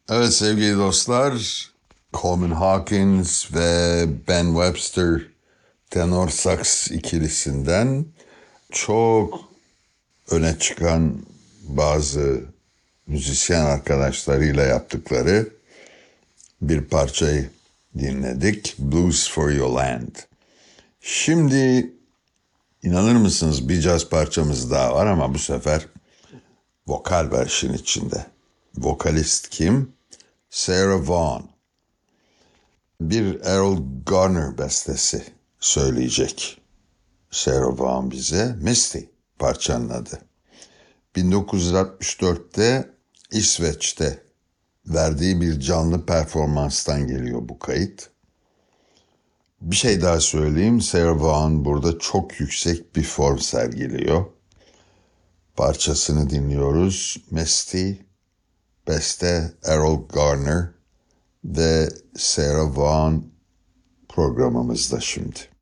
Evet sevgili dostlar, Coleman Hawkins ve Ben Webster tenor saks ikilisinden çok öne çıkan bazı müzisyen arkadaşlarıyla yaptıkları bir parçayı dinledik. Blues for Your Land. Şimdi inanır mısınız bir caz parçamız daha var ama bu sefer vokal versiyon içinde. Vokalist kim? Sarah Vaughan. Bir Errol Garner bestesi söyleyecek Sarah Vaughan bize. Misty parçanın adı. 1964'te İsveç'te verdiği bir canlı performanstan geliyor bu kayıt. Bir şey daha söyleyeyim. Sarah Vaughan burada çok yüksek bir form sergiliyor. Parçasını dinliyoruz. Misty, beste Errol Garner ve Sarah Vaughan programımızda şimdi.